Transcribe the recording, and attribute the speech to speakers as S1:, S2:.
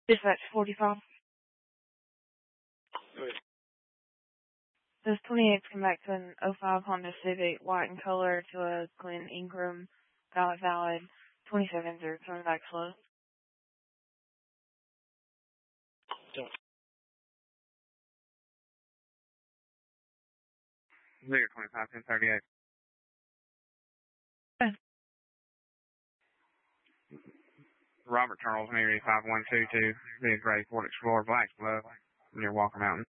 S1: Dispatch 45. This 28 come back to an '05 Honda Civic, white in color, to a Glenn Ingram, valid. 27s are coming back slow.
S2: Zero 25, 1038. Robert Charles, Navy 5122, Big Gray, Ford Explorer, Black Glove, near Walker Mountain.